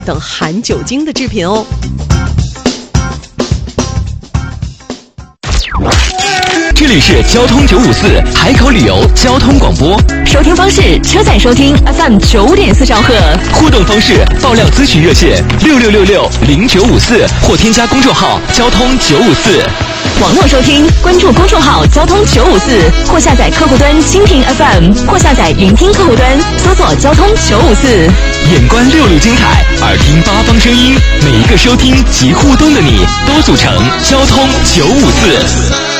等含酒精的制品哦。 这里是交通954海口旅游交通广播， 收听方式：车载收听 FM 9.4兆赫， 互动方式：爆料咨询热线66660954或添加公众号交通954。 网络收听，关注公众号交通954或下载客户端蜻蜓 FM 或下载聆听客户端，搜索交通954。 眼观6路精彩，耳听8方声音，每一个收听及互动的你，都组成交通954。